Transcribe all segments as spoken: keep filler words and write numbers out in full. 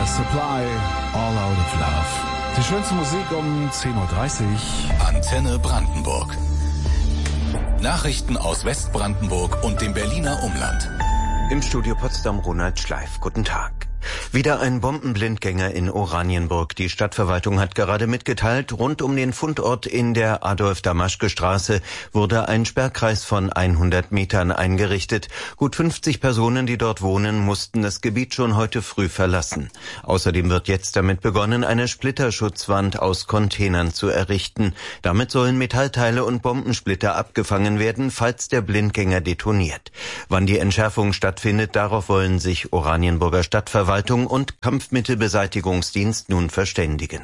Supply, All Out of Love. Die schönste Musik um zehn Uhr dreißig. Antenne Brandenburg. Nachrichten aus Westbrandenburg und dem Berliner Umland. Im Studio Potsdam Ronald Schleif. Guten Tag. Wieder ein Bombenblindgänger in Oranienburg. Die Stadtverwaltung hat gerade mitgeteilt, rund um den Fundort in der Adolf-Damaschke-Straße wurde ein Sperrkreis von hundert Metern eingerichtet. Gut fünfzig Personen, die dort wohnen, mussten das Gebiet schon heute früh verlassen. Außerdem wird jetzt damit begonnen, eine Splitterschutzwand aus Containern zu errichten. Damit sollen Metallteile und Bombensplitter abgefangen werden, falls der Blindgänger detoniert. Wann die Entschärfung stattfindet, darauf wollen sich Oranienburger Stadtverwaltung und Kampfmittelbeseitigungsdienst nun verständigen.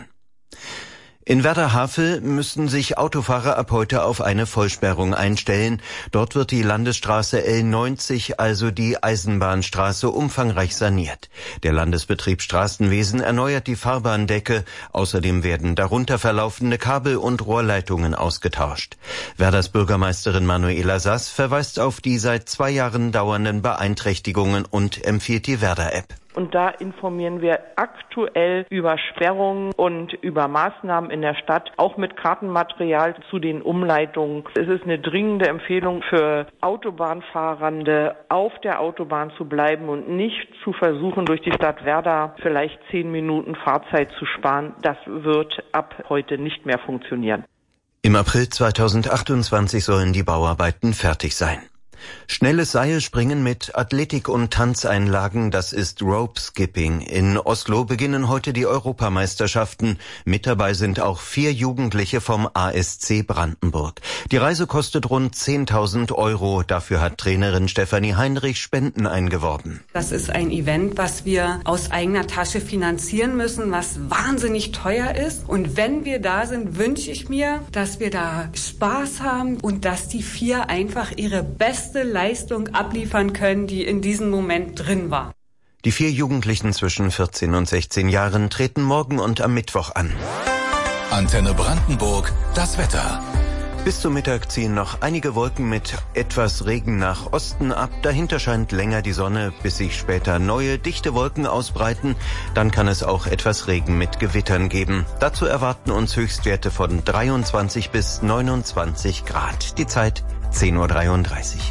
In Werder-Havel müssen sich Autofahrer ab heute auf eine Vollsperrung einstellen. Dort wird die Landesstraße L neunzig, also die Eisenbahnstraße, umfangreich saniert. Der Landesbetrieb Straßenwesen erneuert die Fahrbahndecke. Außerdem werden darunter verlaufende Kabel und Rohrleitungen ausgetauscht. Werders Bürgermeisterin Manuela Sass verweist auf die seit zwei Jahren dauernden Beeinträchtigungen und empfiehlt die Werder-App. Und da informieren wir aktuell über Sperrungen und über Maßnahmen in der Stadt, auch mit Kartenmaterial zu den Umleitungen. Es ist eine dringende Empfehlung für Autobahnfahrende, auf der Autobahn zu bleiben und nicht zu versuchen, durch die Stadt Werder vielleicht zehn Minuten Fahrzeit zu sparen. Das wird ab heute nicht mehr funktionieren. Im April zweitausendachtundzwanzig sollen die Bauarbeiten fertig sein. Schnelles Seilspringen mit Athletik- und Tanzeinlagen, das ist Rope Skipping. In Oslo beginnen heute die Europameisterschaften. Mit dabei sind auch vier Jugendliche vom A S C Brandenburg. Die Reise kostet rund zehntausend Euro. Dafür hat Trainerin Stefanie Heinrich Spenden eingeworben. Das ist ein Event, was wir aus eigener Tasche finanzieren müssen, was wahnsinnig teuer ist. Und wenn wir da sind, wünsche ich mir, dass wir da Spaß haben und dass die vier einfach ihre beste Leistung abliefern können, die in diesem Moment drin war. Die vier Jugendlichen zwischen vierzehn und sechzehn Jahren treten morgen und am Mittwoch an. Antenne Brandenburg, das Wetter. Bis zum Mittag ziehen noch einige Wolken mit etwas Regen nach Osten ab. Dahinter scheint länger die Sonne, bis sich später neue, dichte Wolken ausbreiten. Dann kann es auch etwas Regen mit Gewittern geben. Dazu erwarten uns Höchstwerte von dreiundzwanzig bis neunundzwanzig Grad. Die Zeit zehn Uhr dreiunddreißig.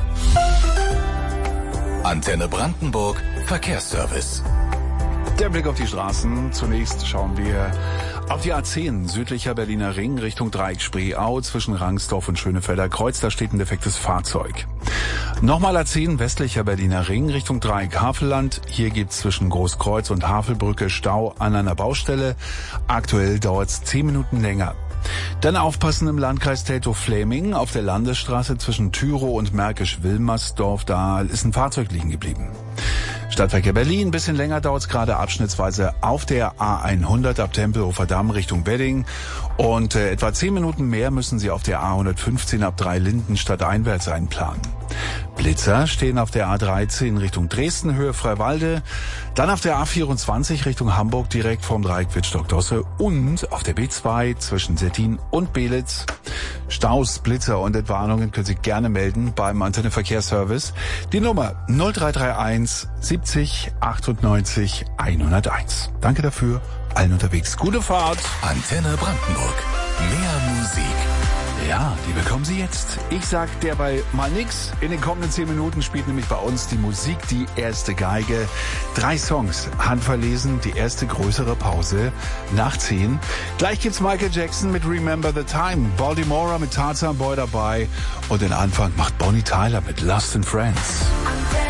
Antenne Brandenburg, Verkehrsservice. Der Blick auf die Straßen. Zunächst schauen wir auf die A zehn, südlicher Berliner Ring, Richtung Dreieck Spreeau, zwischen Rangsdorf und Schönefelder Kreuz. Da steht ein defektes Fahrzeug. Nochmal A zehn, westlicher Berliner Ring, Richtung Dreieck Havelland. Hier gibt's zwischen Großkreuz und Havelbrücke Stau an einer Baustelle. Aktuell dauert's zehn Minuten länger. Dann aufpassen im Landkreis Teltow-Fläming auf der Landesstraße zwischen Thürow und Märkisch-Wilmersdorf. Da ist ein Fahrzeug liegen geblieben. Stadtverkehr Berlin, ein bisschen länger dauert es gerade abschnittsweise auf der A hundert ab Tempelhofer Damm Richtung Wedding. Und äh, etwa zehn Minuten mehr müssen Sie auf der A hundertfünfzehn ab Dreilinden stadteinwärts einplanen. Blitzer stehen auf der A dreizehn Richtung Dresden, Höhe Freiwalde. Dann auf der A vierundzwanzig Richtung Hamburg direkt vom Dreieck Wittstock-Dosse. Und auf der B zwei zwischen Stettin und Belitz. Staus, Blitzer und Entwarnungen können Sie gerne melden beim Antenne Verkehrsservice. Die Nummer null drei drei eins siebzig achtundneunzig hunderteins. Danke dafür. Allen unterwegs gute Fahrt. Antenne Brandenburg. Mehr Musik. Ja, die bekommen Sie jetzt. Ich sag derweil mal nix. In den kommenden zehn Minuten spielt nämlich bei uns die Musik die erste Geige. Drei Songs, handverlesen, die erste größere Pause nach zehn. Gleich gibt's Michael Jackson mit Remember the Time, Baltimore mit Tarzan Boy dabei und den Anfang macht Bonnie Tyler mit Lost in Friends.